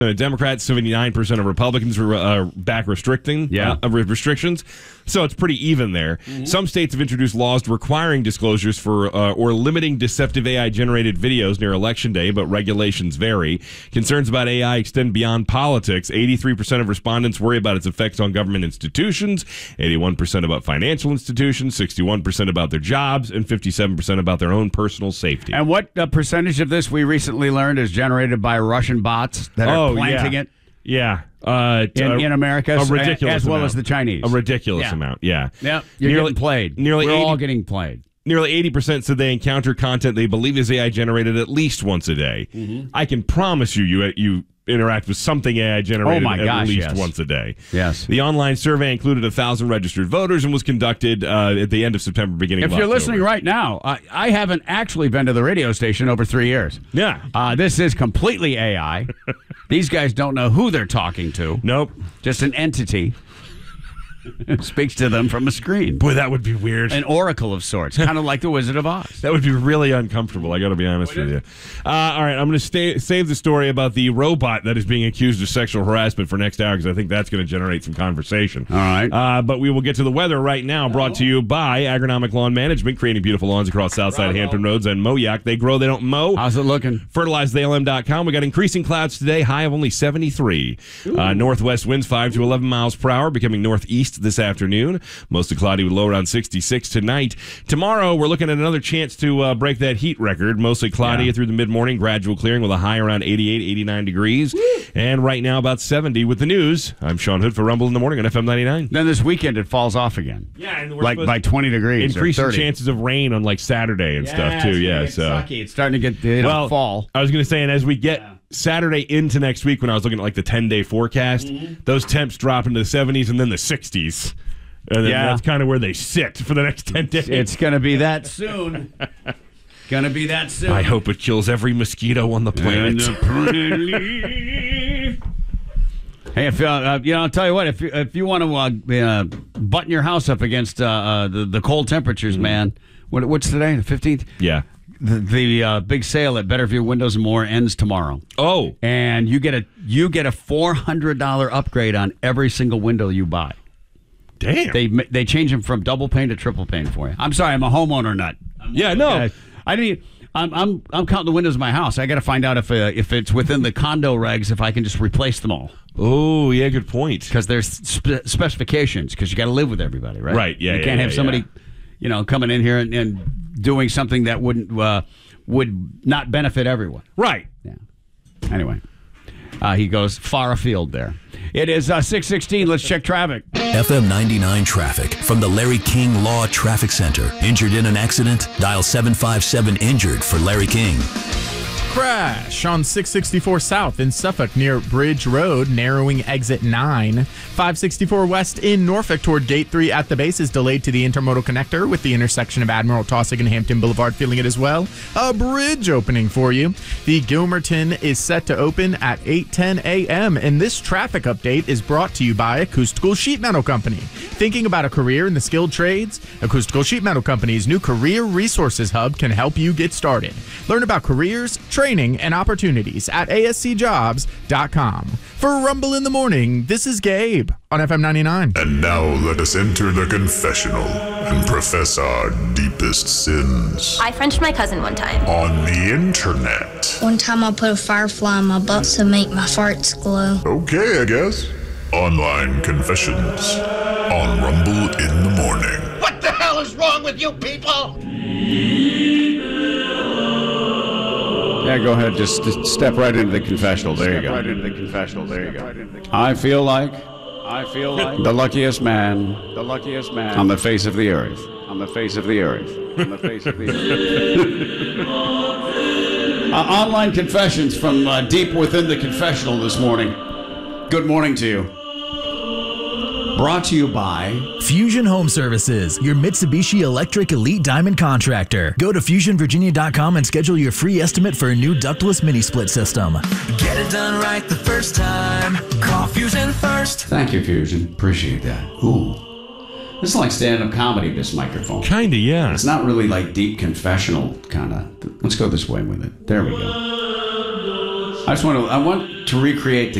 Democrats, 79% of Republicans were back restrictions. So it's pretty even there. Mm-hmm. Some states have introduced laws requiring disclosures for or limiting deceptive AI-generated videos near Election Day, but regulations vary. Concerns about AI extend beyond politics. 83% of respondents worry about its effects on government institutions, 81% about financial institutions, 61% about their jobs, and 57% about their own personal safety. And what percentage of this we recently learned is generated by Russian bots that are planting it? Yeah. In America, a ridiculous as well amount. as the Chinese. A ridiculous amount, yeah. Yep, you're getting played. We're all getting played. Nearly 80% said they encounter content they believe is AI generated at least once a day. Mm-hmm. I can promise you interact with something AI generated at least once a day. Yes. The online survey included 1,000 registered voters and was conducted at the end of September, beginning of October. If you're listening right now, I haven't actually been to the radio station over 3 years. Yeah. This is completely AI. These guys don't know who they're talking to. Nope. Just an entity. Speaks to them from a screen. Boy, that would be weird. An oracle of sorts, kind of like the Wizard of Oz. That would be really uncomfortable, I got to be honest with you. All right, I'm going to save the story about the robot that is being accused of sexual harassment for next hour, because I think that's going to generate some conversation. All right. But we will get to the weather right now, brought to you by Agronomic Lawn Management, creating beautiful lawns across Southside Hampton Roads and Moyac. They grow, they don't mow. How's it looking? FertilizeTheLM.com. We got increasing clouds today, high of only 73. Northwest winds 5 to 11 miles per hour, becoming northeast this afternoon. Mostly cloudy with low around 66 tonight. Tomorrow, we're looking at another chance to break that heat record. Mostly cloudy through the mid-morning, gradual clearing with a high around 88, 89 degrees. Woo! And right now, about 70 with the news. I'm Sean Hood for Rumble in the Morning on FM 99. Then this weekend, it falls off again. Yeah, and we're by 20 degrees. Increasing chances of rain on like Saturday and stuff, too. Yeah, so sucky. It's starting to get fall. I was going to say, and as we get Saturday into next week, when I was looking at like the 10-day forecast, those temps drop into the 70s and then the 60s. And then that's kind of where they sit for the next 10 days. It's going to be that soon. I hope it kills every mosquito on the planet. Hey, if I'll tell you what, if you want to button your house up against the cold temperatures, man, what's today? The 15th? Yeah. The big sale at Better View Windows and More ends tomorrow. Oh, and you get a $400 upgrade on every single window you buy. Damn. They change them from double pane to triple pane for you. I'm sorry, I'm a homeowner nut. I'm counting the windows of my house. I got to find out if it's within the condo regs, if I can just replace them all. Oh, yeah, good point. Because there's specifications, because you got to live with everybody, right? Right, yeah. You can't have somebody, coming in here and doing something that would not benefit everyone. Right. Yeah. Anyway, he goes far afield there. It is 6:16. Let's check traffic. FM 99 traffic from the Larry King Law Traffic Center. Injured in an accident? Dial 757-INJURED for Larry King. Crash on 664 South in Suffolk near Bridge Road, narrowing exit 9. 564 West in Norfolk toward Gate 3 at the base is delayed to the intermodal connector with the intersection of Admiral Taussig and Hampton Boulevard feeling it as well. A bridge opening for you. The Gilmerton is set to open at 8:10 a.m. and this traffic update is brought to you by Acoustical Sheet Metal Company. Thinking about a career in the skilled trades? Acoustical Sheet Metal Company's new Career Resources Hub can help you get started. Learn about careers, training, and opportunities at ascjobs.com. For Rumble in the Morning, this is Gabe on FM 99. And now let us enter the confessional and profess our deepest sins. I Frenched my cousin one time. On the internet. One time I put a firefly in my butt to make my farts glow. Okay, I guess. Online confessions on Rumble in the Morning. What the hell is wrong with you people? Yeah, go ahead. Just step right into the confessional. There you go. I feel like the luckiest man on the face of the earth. Online confessions from deep within the confessional this morning. Good morning to you. Brought to you by Fusion Home Services, your Mitsubishi Electric Elite Diamond contractor. Go to FusionVirginia.com and schedule your free estimate for a new ductless mini-split system. Get it done right the first time. Call Fusion first. Thank you, Fusion. Appreciate that. Ooh. This is like stand-up comedy, this microphone. Kinda, yeah. It's not really like deep confessional kind of. Let's go this way with it. There we go. I want to recreate the